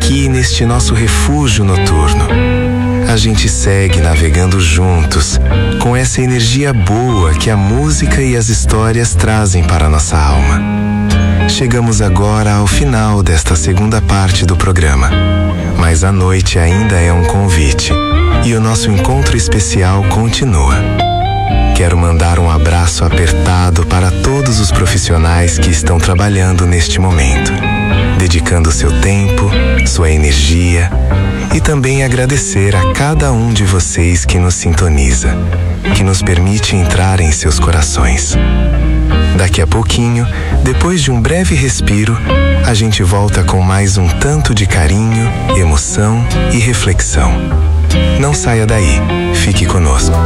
aqui neste nosso refúgio noturno. A gente segue navegando juntos, com essa energia boa que a música e as histórias trazem para a nossa alma. Chegamos agora ao final desta segunda parte do programa, mas a noite ainda é um convite e o nosso encontro especial continua. Quero mandar um abraço apertado para todos os profissionais que estão trabalhando neste momento, dedicando seu tempo, sua energia, e também agradecer a cada um de vocês que nos sintoniza, que nos permite entrar em seus corações. Daqui a pouquinho, depois de um breve respiro, a gente volta com mais um tanto de carinho, emoção e reflexão. Não saia daí, fique conosco.